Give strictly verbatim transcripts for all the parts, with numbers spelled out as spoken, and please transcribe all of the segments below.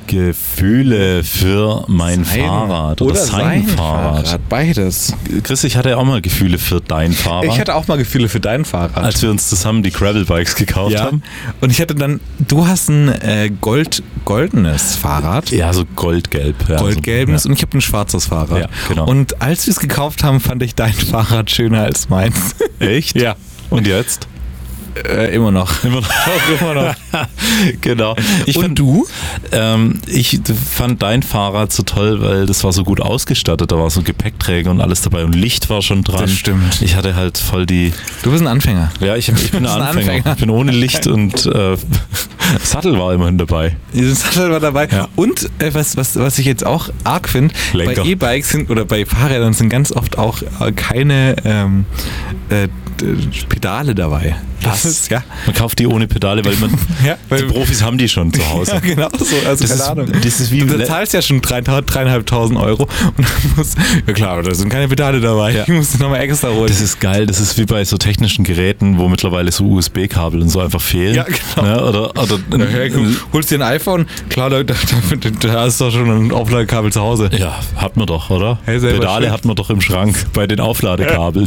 Gefühle für mein Sein Fahrrad oder, oder sein, sein Fahrrad. Fahrrad. Beides. Chris, ich hatte auch mal Gefühle für dein Fahrrad. Ich hatte auch mal Gefühle für dein Fahrrad. als wir uns zusammen die Gravel-Bikes gekauft ja. haben. Und ich hatte dann, du hast ein äh, Gold, goldenes Fahrrad. Ja, so goldgelb. Ja, Goldgelbes so, und ich habe ein schwarzes Fahrrad. Ja, genau. Und als wir es gekauft haben, fand ich dein Fahrrad schöner als meins. ja. Echt? Ja. Und jetzt? Äh, immer noch. Immer noch. immer noch. Genau. Ich Und fand, du? Ähm, ich fand dein Fahrrad so toll, weil das war so gut ausgestattet. Da war so Gepäckträger und alles dabei und Licht war schon dran. Das stimmt. Ich hatte halt voll die... Du bist ein Anfänger. Ja, ich, ich bin ein ein Anfänger. Anfänger. Ich bin ohne Licht und äh, Sattel war immerhin dabei. Dieses Sattel war dabei. Ja. Und äh, was, was, was ich jetzt auch arg finde, bei Lenker. E-Bikes sind oder bei Fahrrädern sind ganz oft auch äh, keine ähm, äh, Pedale dabei. Das ist, ja. Man kauft die ohne Pedale, weil man Ja, weil- die Profis haben die schon zu Hause. Ja, genau so. Also Das keine ist- Ahnung. das ist wie- du zahlst ja schon drei- dreieinhalbtausend Euro und dann musst, ja klar, aber da sind keine Pedale dabei. Ja. Ich muss nochmal extra holen. Das ist geil, das ist wie bei so technischen Geräten, wo mittlerweile so U S B-Kabel und so einfach fehlen. Ja, genau. Ne? Oder, oder Ja, hey, du holst dir ein iPhone, klar, da, da, da ist doch schon ein Aufladekabel zu Hause. ja, hat man doch, oder? Hey, selber Pedale schuld. hat man doch im Schrank bei den Aufladekabeln.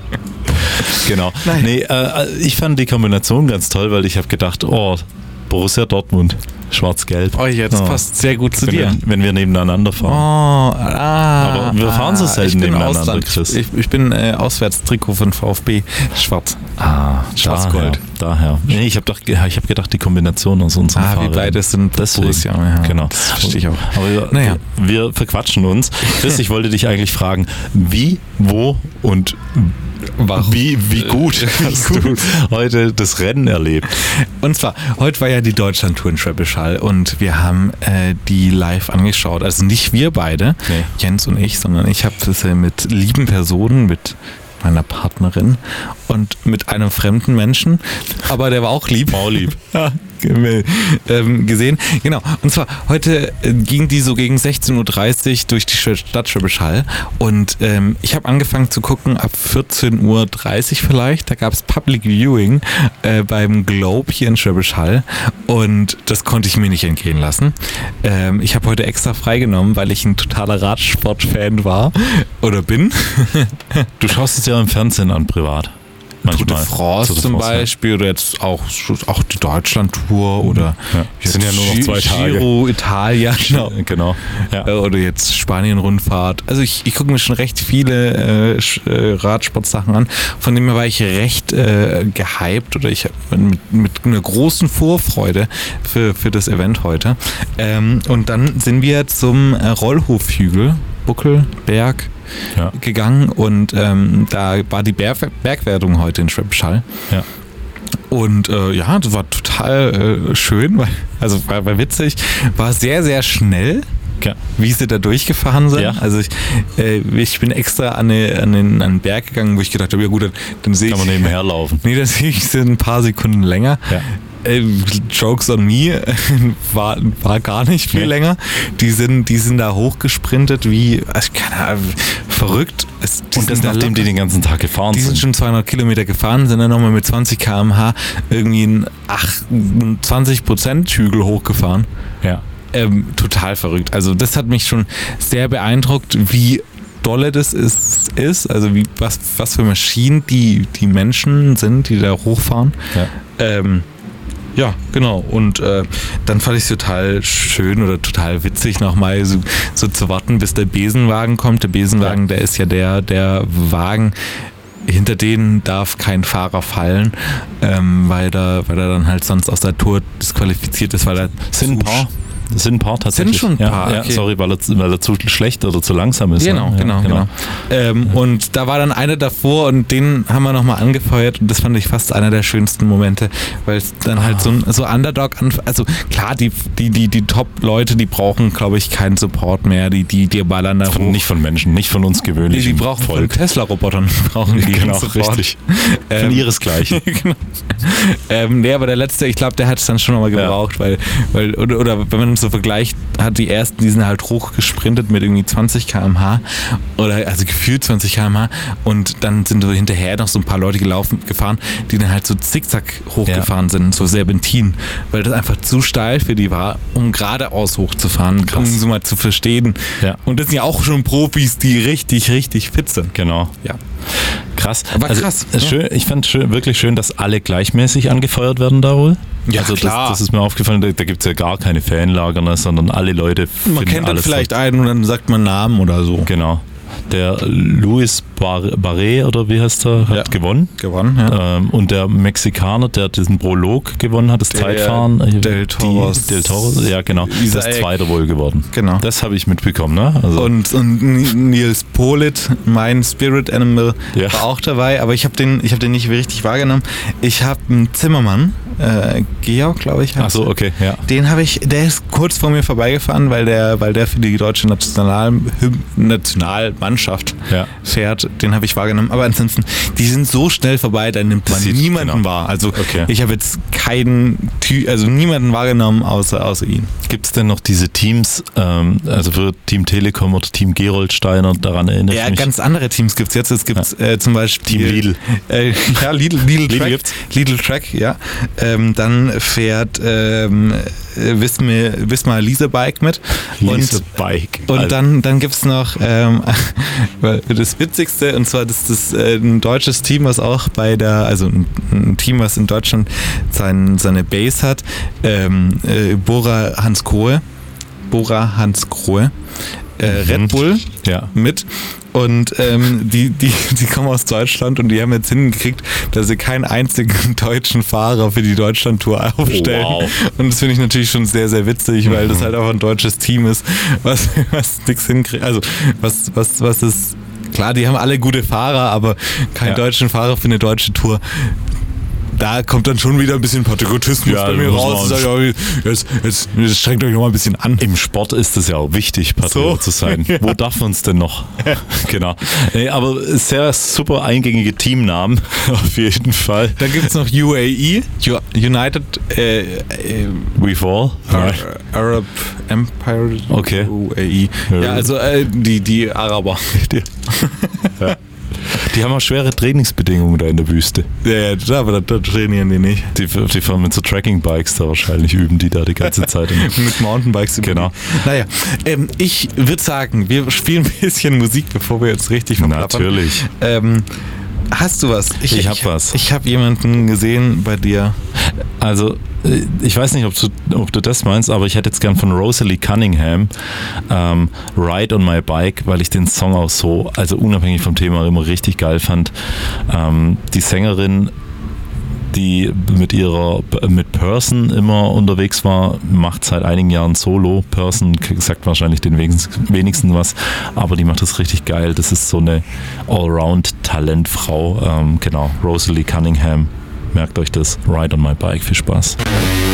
Genau. Nein. Nee, äh, ich fand die Kombination ganz toll, weil ich habe gedacht, oh, Borussia Dortmund, schwarz-gelb. Oh, jetzt Oh. passt sehr gut zu wenn, dir. wir, wenn wir nebeneinander Oh, fahren. ah, Aber wir fahren so ah, selten ich bin nebeneinander, Ausland. Chris. Ich, ich bin äh, Auswärtstrikot von VfB, schwarz. Ah, Schwarz-Gold. Daher. daher. Nee, ich habe hab gedacht, die Kombination aus unseren Ah, wir Fahrrädern. beide sind Deswegen. Borussia. Ja, Genau. Das verstehe ich auch. Aber wir, Naja. wir verquatschen uns. Chris, ich wollte dich eigentlich fragen, wie, wo und Warum? wie, wie gut Wie hast gut. du heute das Rennen erlebt? Und zwar, heute war ja die Deutschland-Tour in Schwäbisch Hall und wir haben äh, die live angeschaut. Also nicht wir beide, Nee. Jens und ich, sondern ich habe das ja mit lieben Personen, mit meiner Partnerin und mit einem fremden Menschen, aber der war auch lieb. Auch lieb. Ja, ähm, gesehen. Genau. Und zwar heute äh, ging die so gegen sechzehn Uhr dreißig durch die Stadt Schwäbisch Hall und ähm, ich habe angefangen zu gucken ab vierzehn Uhr dreißig vielleicht. Da gab es Public Viewing äh, beim Globe hier in Schwäbisch Hall und das konnte ich mir nicht entgehen lassen. Ähm, ich habe heute extra freigenommen, weil ich ein totaler Radsport-Fan war oder bin. Du schaust es ja im Fernsehen an, privat. Tour de Manchmal. France Tour de zum France, ja. Beispiel oder jetzt auch, auch die Deutschland-Tour oder Ja. Es sind ja nur noch zwei Tage. Giro Italia, genau. Genau. Ja. Äh, Oder jetzt Spanien-Rundfahrt. Also ich, ich gucke mir schon recht viele äh, Sch- äh, Radsportsachen an. Von dem her war ich recht äh, gehypt oder ich hab mit, mit einer großen Vorfreude für, für das Event heute. Ähm, und dann sind wir zum äh, Rollhofhügel, Buckelberg, Ja. gegangen und ähm, da war die Berg- Bergwertung heute in Schwäbisch Hall. Ja. Und äh, ja, das war total äh, schön, weil, also war, war witzig, war sehr, sehr schnell, Ja. wie sie da durchgefahren sind. Ja. Also ich, äh, ich bin extra an, eine, an, den, an den Berg gegangen, wo ich gedacht habe, ja gut, dann, dann sehe Kann ich, man nebenher laufen. nee, dann sehe ich sie ein paar Sekunden länger. Ja. Äh, Jokes on me, war, war gar nicht viel Nee. länger. Die sind, die sind da hochgesprintet wie, also keine Ahnung, verrückt. Es, die Und das, sind da nachdem die locker- den ganzen Tag gefahren die sind sind. schon zweihundert Kilometer gefahren, sind dann nochmal mit zwanzig Kilometer pro Stunde irgendwie einen achtundzwanzig Prozent Hügel hochgefahren. Ja. Ähm, total verrückt. Also das hat mich schon sehr beeindruckt, wie dolle das ist, ist. Also wie, was, was für Maschinen die, die Menschen sind, die da hochfahren. Ja. Ähm, ja, genau. Und äh, dann fand ich es total schön oder total witzig, nochmal so, so zu warten, bis der Besenwagen kommt. Der Besenwagen, Ja. der ist ja der, der Wagen, hinter denen darf kein Fahrer fallen, ähm, weil, da, weil er dann halt sonst aus der Tour disqualifiziert ist, weil er Sind ein zu paar. Das sind ein paar tatsächlich. Sind schon ein paar, Ja, okay. ja, sorry, weil er, weil er zu schlecht oder zu langsam ist. Genau, ne? genau, ja, genau. Ähm, und da war dann einer davor und den haben wir nochmal angefeuert und das fand ich fast einer der schönsten Momente, weil es dann halt so ein so Underdog, anf- also klar, die, die, die, die Top-Leute, die brauchen, glaube ich, keinen Support mehr, die, die, die ballern da Von, hoch. nicht von Menschen, nicht von uns Die, gewöhnlichen die brauchen von Volk. Tesla-Robotern, brauchen die Genau, Support. richtig. Ähm, Von ihresgleichen. genau. Ähm, nee, aber der letzte, ich glaube, der hat es dann schon nochmal Ja. gebraucht, weil, weil oder, oder wenn man haben so Vergleich, hat die ersten, die sind halt hoch gesprintet mit irgendwie zwanzig Kilometer pro Stunde oder also gefühlt zwanzig Kilometer pro Stunde und dann sind so hinterher noch so ein paar Leute gelaufen, gefahren, die dann halt so zickzack hochgefahren ja. sind, so Serpentin, weil das einfach zu steil für die war, um geradeaus hochzufahren, krass. Um so mal zu verstehen. Ja. Und das sind ja auch schon Profis, die richtig, richtig fit sind. Genau. Ja. Krass. Aber also, krass. Schön, ja. Ich fand schön, wirklich schön, dass alle gleichmäßig angefeuert werden da wohl. Ja, also klar. Das, das ist mir aufgefallen, da, da gibt es ja gar keine Fanlager, ne, sondern alle Leute Man kennt dann vielleicht so. einen und dann sagt man Namen oder so. Genau. Der Luis Barré, oder wie heißt er, hat ja. gewonnen. Gewonnen, ja. Ähm, und der Mexikaner, der diesen Prolog gewonnen hat, das der Zeitfahren. Del Toro. Del Toro, ja genau. Isaac. Das ist Zweiter wohl geworden. Genau. Das habe ich mitbekommen. Ne? Also und, und Nils Politt, mein Spirit Animal, ja. war auch dabei, aber ich habe den, ich hab den nicht richtig wahrgenommen. Ich habe einen Zimmermann, äh, Georg, glaube ich. Ach so, okay, ja. Den habe ich, der ist kurz vor mir vorbeigefahren, weil der, weil der für die deutsche National, Nationalmannschaft ja. fährt. Den habe ich wahrgenommen. Aber ansonsten, die sind so schnell vorbei, da nimmt man niemanden genau. wahr. Also okay. ich habe jetzt keinen, also niemanden wahrgenommen außer, außer ihn. Gibt es denn noch diese Teams, ähm, also für Team Telekom oder Team Gerold-Steiner, daran erinnere ich ja, mich? Ja, ganz andere Teams gibt es jetzt. Es gibt ja. äh, zum Beispiel Team Lidl. Äh, ja, Lidl, Lidl, Lidl Track. Gibt's? Lidl Track, ja. Ähm, dann fährt ähm, Wismar, Wismar Leasebike mit. Leasebike. Und, und dann, dann gibt es noch ähm, das Witzigste, und zwar das ist äh, ein deutsches Team, was auch bei der, also ein, ein Team, was in Deutschland sein, seine Base hat, ähm, äh, Bora Hansgrohe, Bora Hansgrohe, äh, Red Bull ja. mit. Und ähm, die, die, die kommen aus Deutschland und die haben jetzt hingekriegt, dass sie keinen einzigen deutschen Fahrer für die Deutschland-Tour aufstellen. Oh, wow. Und das finde ich natürlich schon sehr, sehr witzig, weil mhm. das halt auch ein deutsches Team ist, was, was nichts hinkriegt. Also was, was, was ist. Klar, die haben alle gute Fahrer, aber keinen ja. deutschen Fahrer für eine deutsche Tour. Da kommt dann schon wieder ein bisschen Patriotismus ja, bei mir raus. Sag, ja, jetzt, jetzt, jetzt strengt euch noch mal ein bisschen an. Im Sport ist es ja auch wichtig, Patriot so? zu sein. Ja. Wo darf man es denn noch? Genau. Nee, aber sehr super eingängige Teamnamen, auf jeden Fall. Dann gibt es noch U A E, United äh, äh, We Fall. Ar- Arab Empire. Okay. U A E. Ja, also äh, die, die Araber. Die. Ja. Die haben auch schwere Trainingsbedingungen da in der Wüste. Ja, ja, aber da, da trainieren die nicht. Die, die fahren mit so Tracking-Bikes da wahrscheinlich, üben die da die ganze Zeit. Mit Mountainbikes. Genau. Naja, ähm, ich würde sagen, wir spielen ein bisschen Musik, bevor wir jetzt richtig verplappern. Natürlich. Ähm, hast du was? Ich, ich habe ich, was. Ich habe jemanden gesehen bei dir. Also, ich weiß nicht, ob du, ob du das meinst, aber ich hätte jetzt gern von Rosalie Cunningham ähm, Ride on My Bike, weil ich den Song auch so, also unabhängig vom Thema, immer richtig geil fand. Ähm, die Sängerin, die mit ihrer mit Person immer unterwegs war, macht seit einigen Jahren Solo. Person sagt wahrscheinlich den wenigsten was, aber die macht das richtig geil. Das ist so eine Allround-Talentfrau. Ähm, genau, Rosalie Cunningham. Merkt euch das. Ride on My Bike. Viel Spaß.